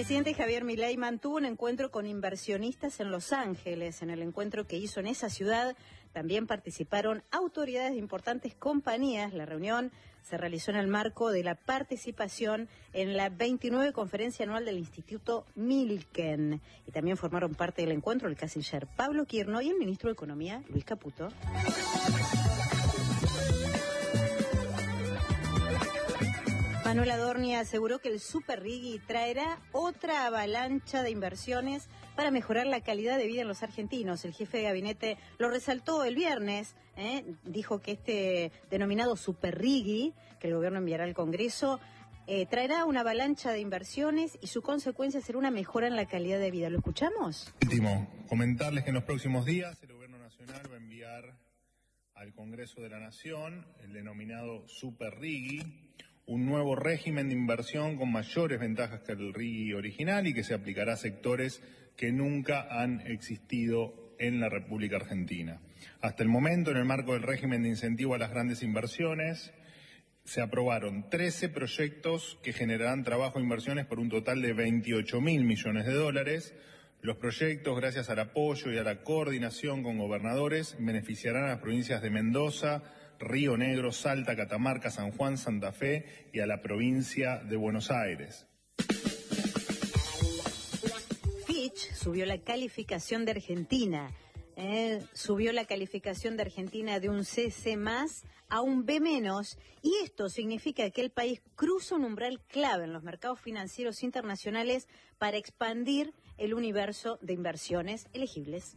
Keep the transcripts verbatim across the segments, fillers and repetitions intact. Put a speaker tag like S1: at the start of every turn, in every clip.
S1: presidente Javier Milei mantuvo un encuentro con inversionistas en Los Ángeles. En el encuentro que hizo en esa ciudad también participaron autoridades de importantes compañías. La reunión se realizó en el marco de la participación en la veintinueve Conferencia Anual del Instituto Milken. Y también formaron parte del encuentro el canciller Pablo Quirno y el ministro de Economía, Luis Caputo. Manuel Adorni aseguró que el Superrigui traerá otra avalancha de inversiones para mejorar la calidad de vida en los argentinos. El jefe de gabinete lo resaltó el viernes, ¿eh? Dijo que este denominado Superrigui, que el gobierno enviará al Congreso, eh, traerá una avalancha de inversiones y su consecuencia será una mejora en la calidad de vida. ¿Lo escuchamos?
S2: Último, comentarles que en los próximos días el gobierno nacional va a enviar al Congreso de la Nación el denominado Superrigui, un nuevo régimen de inversión con mayores ventajas que el RIGI original y que se aplicará a sectores que nunca han existido en la República Argentina. Hasta el momento, en el marco del régimen de incentivo a las grandes inversiones, se aprobaron trece proyectos que generarán trabajo e inversiones por un total de veintiocho mil millones de dólares. Los proyectos, gracias al apoyo y a la coordinación con gobernadores, beneficiarán a las provincias de Mendoza, Río Negro, Salta, Catamarca, San Juan, Santa Fe y a la provincia de Buenos Aires.
S1: Fitch subió la calificación de Argentina. Eh, subió la calificación de Argentina de un C C más a un B menos, y esto significa que el país cruza un umbral clave en los mercados financieros internacionales para expandir el universo de inversiones elegibles.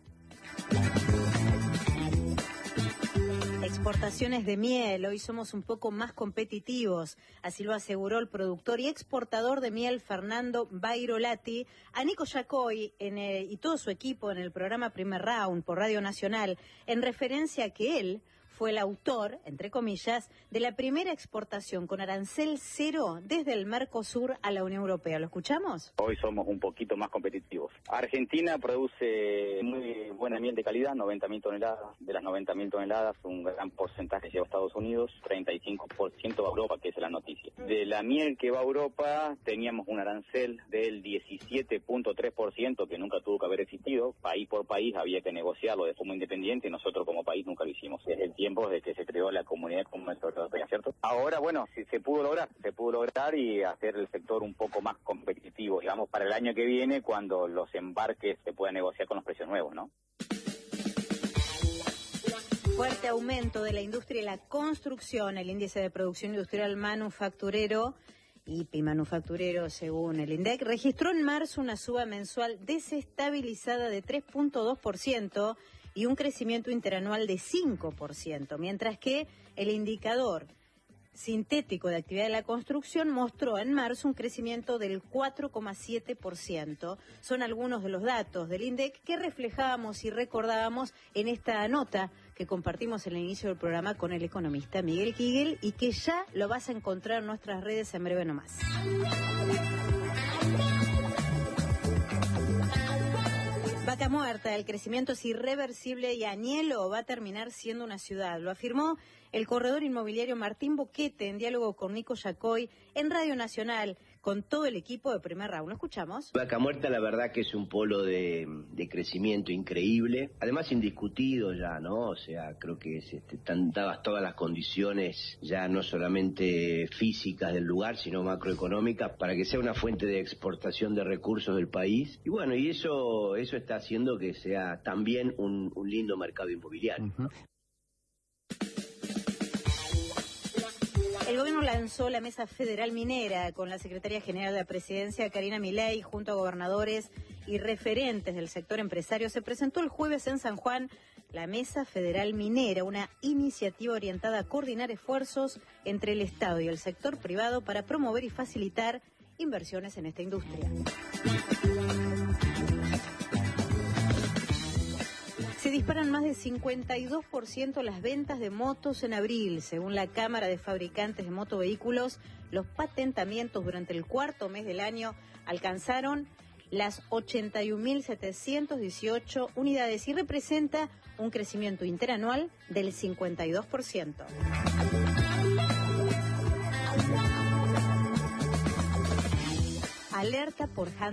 S1: Exportaciones de miel, hoy somos un poco más competitivos, así lo aseguró el productor y exportador de miel Fernando Bairolati a Nico Yacoy en el, y todo su equipo en el programa Primer Round por Radio Nacional, en referencia a que él fue el autor, entre comillas, de la primera exportación con arancel cero desde el Mercosur a la Unión Europea. ¿Lo escuchamos?
S3: Hoy somos un poquito más competitivos. Argentina produce muy buena miel de calidad, noventa mil toneladas. De las noventa mil toneladas, un gran porcentaje lleva a Estados Unidos, treinta y cinco por ciento va a Europa, que es la noticia. De la miel que va a Europa, teníamos un arancel del diecisiete punto tres por ciento, que nunca tuvo que haber existido. País por país había que negociarlo de forma independiente, y nosotros como país nunca lo hicimos. Es el tiempo de que se creó la Comunidad Comercial Europea, ¿cierto? Ahora, bueno, si se pudo lograr, se pudo lograr y hacer el sector un poco más competitivo, digamos, para el año que viene, cuando los embarques se puedan negociar con los precios nuevos, ¿no?
S1: Fuerte aumento de la industria y la construcción. El índice de producción industrial manufacturero I P I manufacturero, según el INDEC, registró en marzo una suba mensual desestabilizada de tres punto dos por ciento y un crecimiento interanual de cinco por ciento, mientras que el indicador sintético de actividad de la construcción mostró en marzo un crecimiento del cuatro coma siete por ciento. Son algunos de los datos del INDEC que reflejábamos y recordábamos en esta nota que compartimos en el inicio del programa con el economista Miguel Kigel y que ya lo vas a encontrar en nuestras redes en breve nomás. Vaca Muerta, el crecimiento es irreversible y Añelo va a terminar siendo una ciudad. Lo afirmó el corredor inmobiliario Martín Boquete en diálogo con Nico Yacoy en Radio Nacional con todo el equipo de Primer Round. ¿Lo escuchamos?
S4: Vaca Muerta, la verdad que es un polo de, de crecimiento increíble, además indiscutido ya, ¿no? O sea, creo que es, este, están dadas todas las condiciones ya no solamente físicas del lugar, sino macroeconómicas, para que sea una fuente de exportación de recursos del país. Y bueno, y eso, eso está haciendo que sea también un, un lindo mercado inmobiliario. Uh-huh.
S1: El gobierno lanzó la Mesa Federal Minera con la Secretaria General de la Presidencia, Karina Milei, junto a gobernadores y referentes del sector empresario. Se presentó el jueves en San Juan la Mesa Federal Minera, una iniciativa orientada a coordinar esfuerzos entre el Estado y el sector privado para promover y facilitar inversiones en esta industria. Se disparan más de cincuenta y dos por ciento las ventas de motos en abril. Según la Cámara de Fabricantes de Motovehículos, los patentamientos durante el cuarto mes del año alcanzaron las ochenta y un mil setecientas dieciocho unidades y representa un crecimiento interanual del cincuenta y dos por ciento. Alerta por